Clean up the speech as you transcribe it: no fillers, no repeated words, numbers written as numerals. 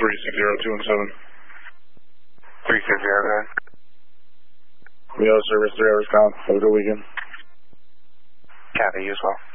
360-2 and 7. 360, man. We have service 3 hours count. Have a good weekend. Copy, you as well.